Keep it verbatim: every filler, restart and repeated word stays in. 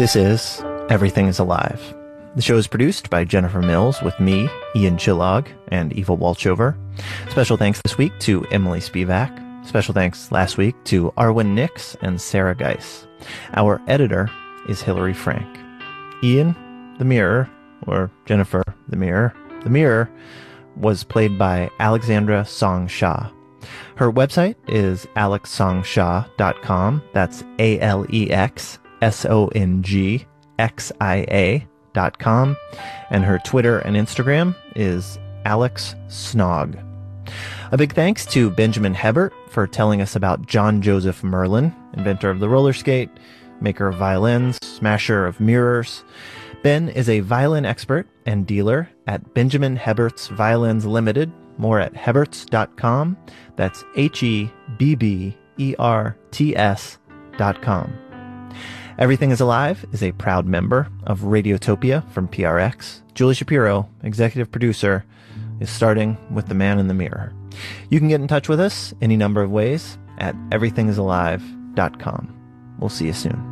This is Everything is Alive. The show is produced by Jennifer Mills with me, Ian Chillog, and Eva Walchover. Special thanks this week to Emily Spivak. Special thanks last week to Arwen Nix and Sarah Geiss. Our editor is Hillary Frank. Ian, the Mirror, or Jennifer, the Mirror, the Mirror, was played by Alexandra Song Shah. Her website is alex song shah dot com. That's A L E X S O N G X I A dot com. And her Twitter and Instagram is Alex Snog. A big thanks to Benjamin Hebert for telling us about John Joseph Merlin, inventor of the roller skate, maker of violins, smasher of mirrors. Ben is a violin expert and dealer at Benjamin Hebert's Violins Limited. More at heberts dot com. That's H E B B E R T S dot com. Everything is Alive is a proud member of Radiotopia from P R X. Julie Shapiro, executive producer, is starting with The Man in the Mirror. You can get in touch with us any number of ways at everything is alive dot com. We'll see you soon.